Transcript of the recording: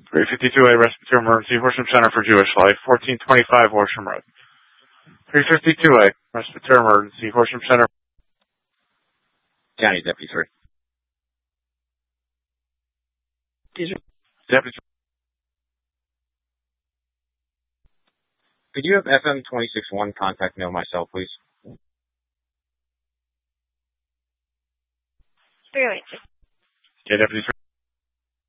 352A, Respiratory Emergency, Horsham Center for Jewish Life, 1425 Horsham Road. 352A, Respiratory Emergency, Horsham Center. County Deputy 3. Deputy 3. Could you have FM 261 contact mail myself, please? 308. Okay, Deputy 3.